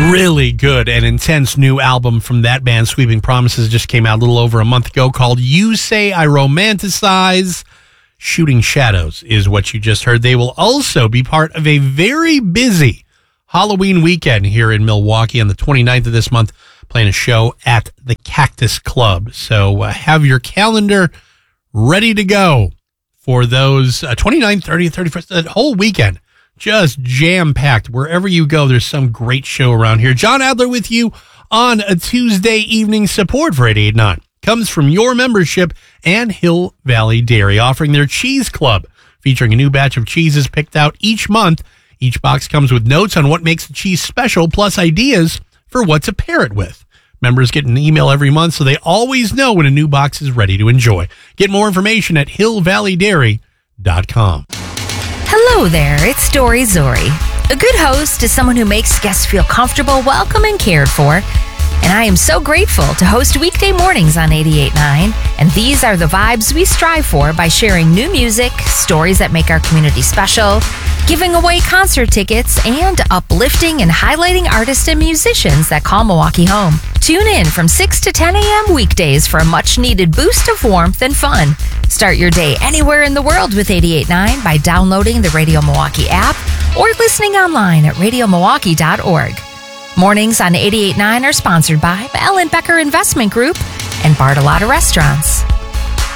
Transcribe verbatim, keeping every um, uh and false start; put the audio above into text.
really good and intense new album from that band, Sweeping Promises, just came out a little over a month ago, called You Say I Romanticize. Shooting Shadows is what you just heard. They will also be part of a very busy Halloween weekend here in Milwaukee on the twenty-ninth of this month, playing a show at the Cactus Club. So uh, have your calendar ready to go for those uh, twenty-ninth, thirtieth, thirty-first, that whole weekend. Just jam-packed. Wherever you go, there's some great show around here. John Adler with you on a Tuesday evening. Support for eighty-eight point nine comes from your membership and Hill Valley Dairy, offering their Cheese Club, featuring a new batch of cheeses picked out each month. Each box comes with notes on what makes the cheese special, plus ideas for what to pair it with. Members get an email every month, so they always know when a new box is ready to enjoy. Get more information at hill valley dairy dot com. Hello there, it's Dory Zori. A good host is someone who makes guests feel comfortable, welcome, and cared for. And I am so grateful to host weekday mornings on eighty-eight point nine. And these are the vibes we strive for by sharing new music, stories that make our community special, giving away concert tickets, and uplifting and highlighting artists and musicians that call Milwaukee home. Tune in from six to ten a.m. weekdays for a much-needed boost of warmth and fun. Start your day anywhere in the world with eighty-eight point nine by downloading the Radio Milwaukee app or listening online at radio milwaukee dot org. Mornings on eighty-eight point nine are sponsored by Ellen Becker Investment Group and Bartolotta Restaurants.